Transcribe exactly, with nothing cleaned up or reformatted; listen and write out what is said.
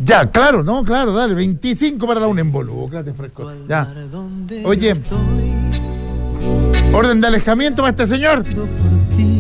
Ya, claro, no, claro, dale, veinticinco para la una, involúcrate, fresco. Ya. Oye, orden de alejamiento para este señor.